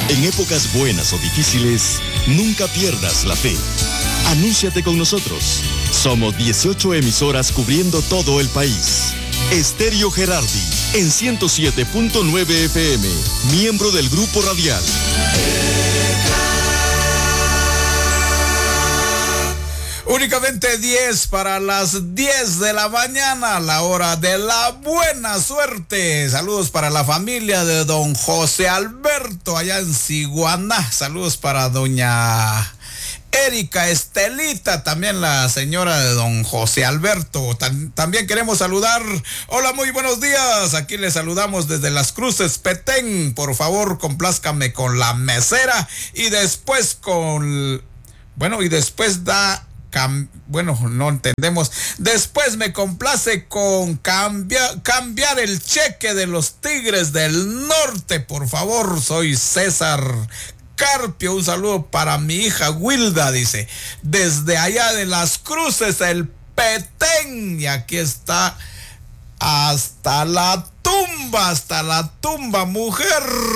En épocas buenas o difíciles, nunca pierdas la fe. Anúnciate con nosotros. Somos 18 emisoras cubriendo todo el país. Estéreo Gerardi, en 107.9 FM, miembro del Grupo Radial. Únicamente 10 para las 10 de la mañana, la hora de la buena suerte. Saludos para la familia de don José Alberto allá en Siguaná. Saludos para doña Erika Estelita, también la señora de don José Alberto. También queremos saludar. Hola, muy buenos días. Aquí les saludamos desde Las Cruces, Petén. Por favor, complázcame con la mesera y después no entendemos. Después me complace con cambiar el cheque de los Tigres del Norte, por favor. Soy César Carpio. Un saludo para mi hija Wilda, dice, desde allá de Las Cruces, el Petén. Y aquí está hasta la tumba, mujer.